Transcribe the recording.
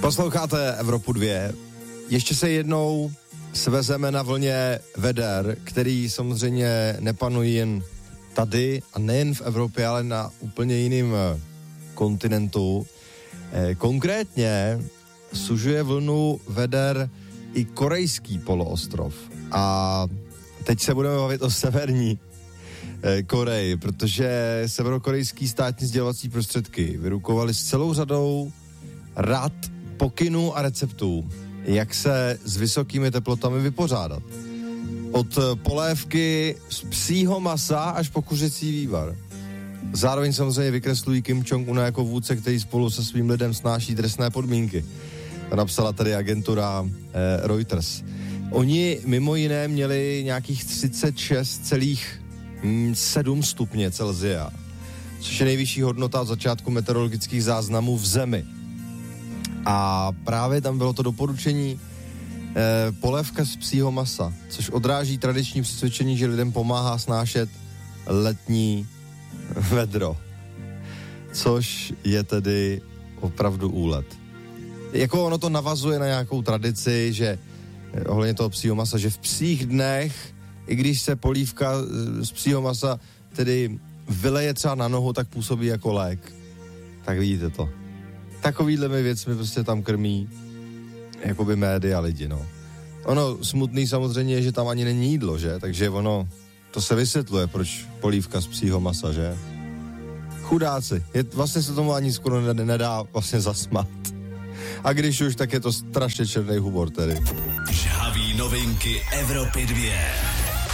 Posloucháte Evropu 2. Ještě se jednou svezeme na vlně veder, který samozřejmě nepanují jen tady a nejen v Evropě, ale na úplně jiném kontinentu. Konkrétně sužuje vlnu veder i korejský poloostrov. A teď se budeme bavit o severní Koreji, protože severokorejský státní sdělovací prostředky vyrukovali s celou řadou rad, pokynů a receptů, jak se s vysokými teplotami vypořádat. Od polévky z psího masa až po kuřecí vývar. Zároveň samozřejmě vykreslují Kim Jong-una jako vůdce, který spolu se svým lidem snáší trestné podmínky. To napsala tady agentura Reuters. Oni mimo jiné měli nějakých 36,7 stupně Celsia, což je nejvyšší hodnota od začátku meteorologických záznamů v zemi. A právě tam bylo to doporučení polévka z psího masa, což odráží tradiční přesvědčení, že lidem pomáhá snášet letní vedro. Což je tedy opravdu úlet. Jako ono to navazuje na nějakou tradici, že ohledně toho psího masa, že v psích dnech, i když se polívka z psího masa tedy vyleje třeba na nohu, tak působí jako lék. Tak vidíte to. Takovýhle věcmi prostě tam krmí jakoby média lidi, no. Ono smutný samozřejmě je, že tam ani není jídlo, že? Takže ono, to se vysvětluje, proč polívka z psího masa, že? Chudáci. Vlastně se tomu ani skoro nedá vlastně zasmát. A když už, tak je to strašně černý humor tedy. Žhavý novinky Evropy 2.